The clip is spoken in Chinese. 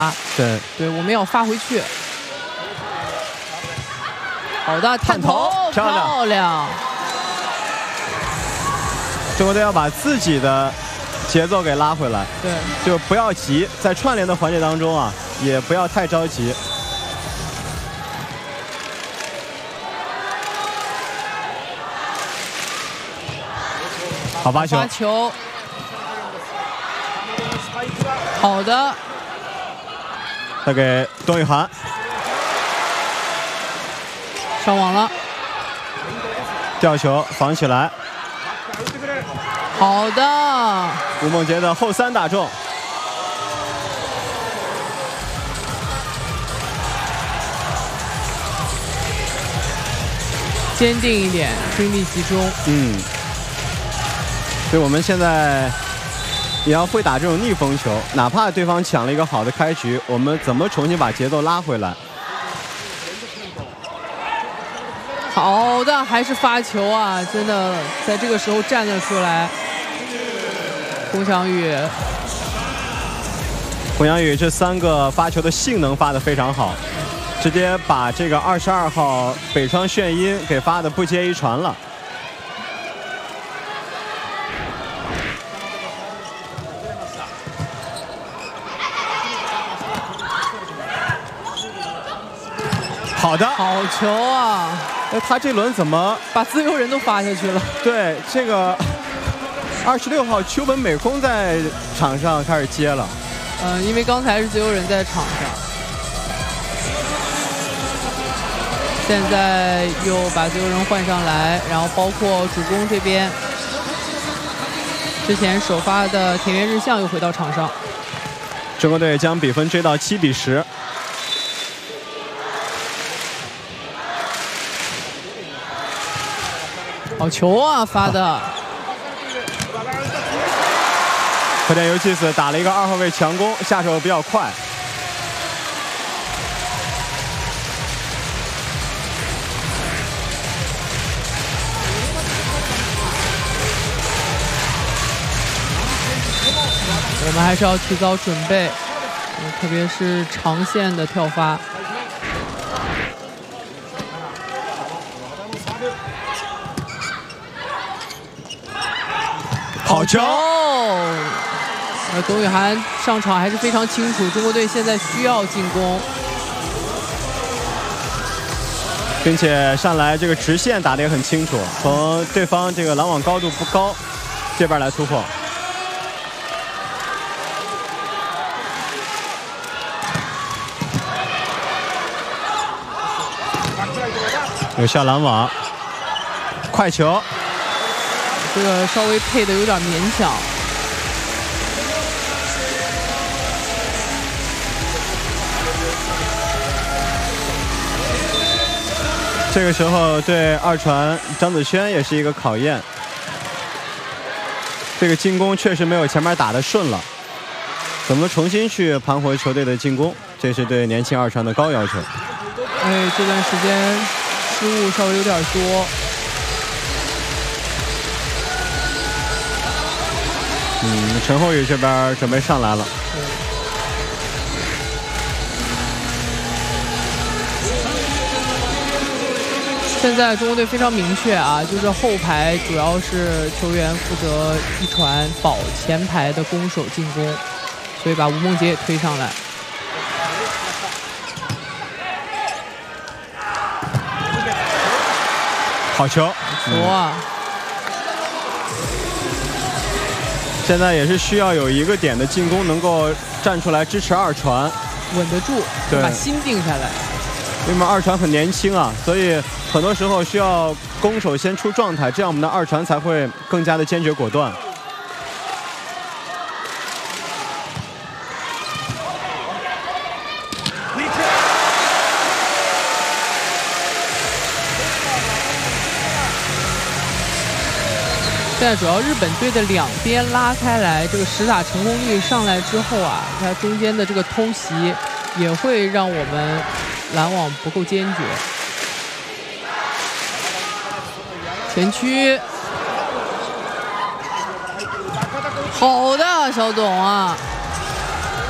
对，我们要发回去。好的，探头，漂亮。 中国队要把自己的节奏给拉回来， 对， 就不要急，在串联的环节当中啊，也不要太着急。好发球， 发球，好的， 再给董宇涵， 上网了， 吊球防起来， 好的， 吴梦洁的后三打中， 坚定一点，精力集中， 所以我们现在也要会打这种逆风球，哪怕对方抢了一个好的开局，我们怎么重新把节奏拉回来？ 好的，还是发球啊！真的在这个时候站了出来。龚翔宇这3个发球的性能发得非常好，直接把这个22号北川炫音给发的不接一传了。好的， 好球啊！ 他这轮怎么把自由人都发下去了？ 对，这个26号秋本美空在场上开始接了。 因为刚才是自由人在场上，现在又把自由人换上来，然后包括主攻这边，之前首发的田园日向又回到场上。 中国队将比分追到7比10。 好球啊，发的！ 和田由纪子打了一个2号位强攻，下手比较快。 我们还是要提早准备，特别是长线的跳发。 好球！ 董宇涵上场还是非常清楚，中国队现在需要进攻， 并且上来这个直线打得也很清楚，从对方这个拦网高度不高这边来突破。有效拦网，快球。 这个稍微配的有点勉强。 这个时候对二传张子萱也是一个考验。这个进攻确实没有前面打得顺了，怎么重新去盘活球队的进攻？这是对年轻二传的高要求。 这段时间失误稍微有点多。 陈后宇这边准备上来了。 现在中国队非常明确啊，就是后排主要是球员负责一传保前排的攻守进攻，所以把吴梦洁也推上来。 好球！ 哇！ 现在也是需要有一个点的进攻能够站出来支持二传， 稳得住，把心定下来。 因为二传很年轻啊，所以很多时候需要攻手先出状态，这样我们的二传才会更加的坚决果断。 现在主要日本队的两边拉开来，这个实打成功率上来之后啊，它中间的这个偷袭也会让我们拦网不够坚决。前区，好的，小董啊！